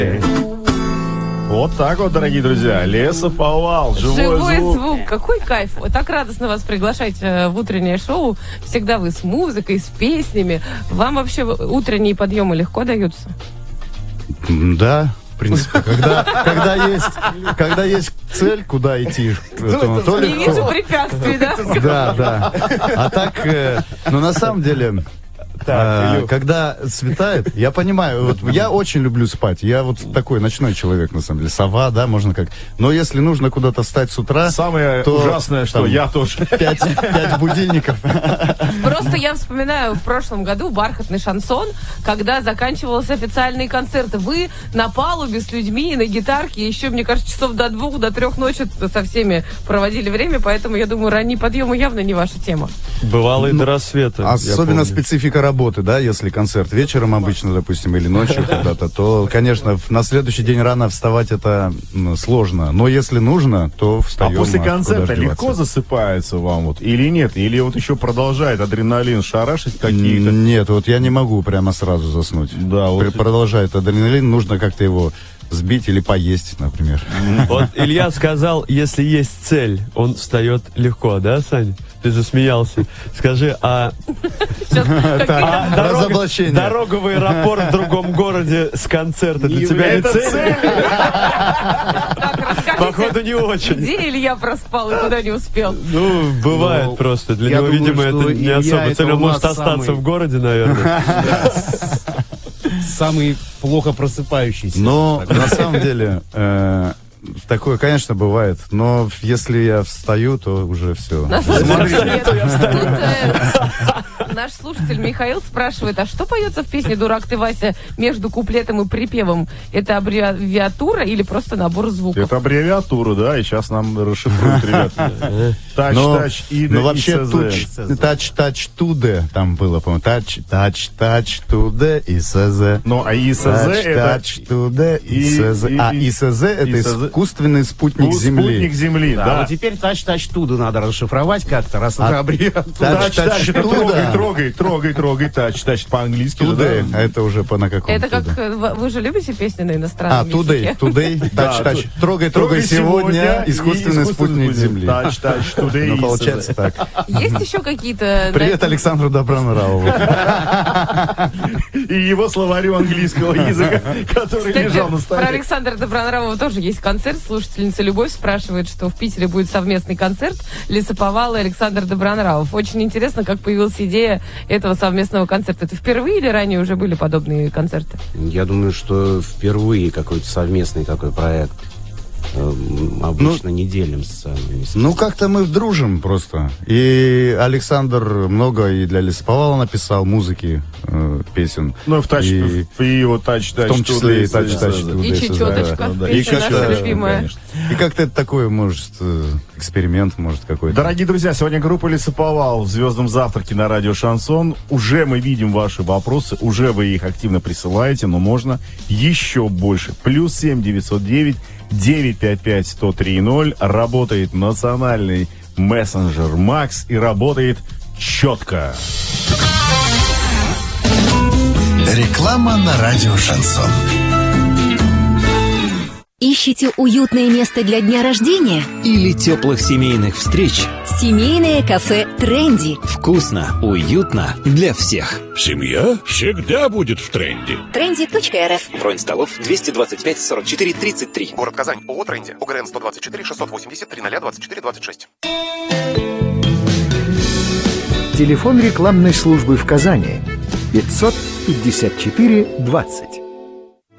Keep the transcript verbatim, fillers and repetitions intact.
Вот так вот, дорогие друзья. Лесоповал, живой, живой звук. звук. Какой кайф. Вот так радостно вас приглашать в утреннее шоу. Всегда вы с музыкой, с песнями. Вам вообще утренние подъемы легко даются? Да. В принципе, когда, когда, есть, когда есть цель, куда идти, то, то Не легко. вижу препятствий, да? Да, да. А так, э, ну на самом деле, Так, э, когда светает, я понимаю, вот я очень люблю спать. Я вот такой ночной человек, на самом деле. Сова, да, можно как. Но если нужно куда-то встать с утра, Самое то, ужасное, что там, я тоже. Пять, пять будильников. Просто я вспоминаю в прошлом году бархатный шансон, когда заканчивался официальный концерт. Вы на палубе с людьми, на гитарке, еще, мне кажется, часов до двух, до трех ночи со всеми проводили время, поэтому, я думаю, ранние подъемы явно не ваша тема. Бывало и Ну, до рассвета. я Особенно помню. специфика работы, да, если концерт вечером обычно, допустим, или ночью когда-то, то, конечно, в- на следующий день рано вставать это м, сложно. Но если нужно, то А встаем. после куда концерта ж легко деваться. засыпается вам вот или нет? Или вот еще продолжает адреналин шарашить какие-то? М, Нет, вот я не могу прямо сразу заснуть. Да, вот- Пр- Продолжает адреналин, нужно как-то его сбить или поесть, например. Вот Илья сказал, если есть цель, он встает легко, да, Сань? Ты засмеялся. Скажи, а Сейчас какая-то- Так, дорога, разоблачение. дорога в аэропорт в другом городе с концерта для Не тебя не является цель? Так, расскажите, Походу, не очень. где Илья проспал и куда не успел? Ну, бывает Ну, просто. Для я него, думаю, видимо, что это не Илья особо это цель. Он у может нас остаться самый- в городе, наверное. Самый плохо просыпающийся. Но Так. на самом деле э, такое, конечно, бывает. Но если я встаю, то уже все. На самом деле, тут, э, Наш слушатель Михаил спрашивает, а что поется в песне «Дурак ты, Вася» между куплетом и припевом? Это аббревиатура или просто набор звуков? Это аббревиатура, да, и сейчас нам расшифруют, ребята. Тач, Но, тач, и ну, вообще, ИСЗ. тач, тач, туде там было, по-моему. Тач, тач, тач, туде, ИСЗ. Ну, а ИСЗ Тач, это тач, туде, и- ИСЗ. и- А и- ИСЗ это ИСЗ. искусственный спутник спутник Земли. Земли, Да, да. вот теперь тач-тач туду надо расшифровать как-то, раз уже аббревиатура. Тач, тач, тач, это туда. трогай, трогай, трогай, трогай, тач, тач, по-английски, Туде, да? а это уже по на каком Это как... туде? э, Вы вы же любите песни на А, иностранном тудей, языке? тудей, тач, Да, тач. ту- Трогай, трогай сегодня, и искусственный спутник Земли. Тач, тач, today, Ну, ИСЗ. получается так. Есть еще какие-то... Привет на- Александру Добронравову. И его словарю английского языка, который Кстати, лежал на про столе. Александра Добронравова тоже есть концерт. Слушательница Любовь спрашивает, что в Питере будет совместный концерт Лесоповал и Александр Добронравов. Очень интересно, как появилась идея этого совместного концерта. Это впервые или ранее уже были подобные концерты? Я думаю, что впервые какой-то совместный такой проект. Эм, Обычно не делимся. ни с кем. Ну, как-то мы дружим просто. И Александр много и для Лесоповала написал музыки, э, песен. Ну, и в тач, И и его тач, тач, в том числе и today, тач, тач, ИСЗ. today. И чечеточка, да, да. песня И наша как-то, любимая. конечно. И как-то это такое, может, э, эксперимент, может, какой-то. Дорогие друзья, сегодня группа Лесоповал в «Звездном завтраке» на радио «Шансон». Уже мы видим ваши вопросы, уже вы их активно присылаете, но можно еще больше. Плюс семь девятьсот девять девятьсот пятьдесят пять сто три ноль. Работает национальный мессенджер Макс и работает четко. Реклама на радио «Шансон». Ищете уютное место для дня рождения? Или теплых семейных встреч. Семейное кафе «Тренди». Вкусно, уютно для всех. Семья всегда будет в тренде. тренди точка эр эф. Бронь столов двести двадцать пять сорок четыре тридцать три. Город Казань. ООО «Тренди». ОГРН сто двадцать четыре шестьсот восемьдесят три ноль двадцать четыре двадцать шесть. Телефон рекламной службы в Казани пятьсот пятьдесят четыре двадцать.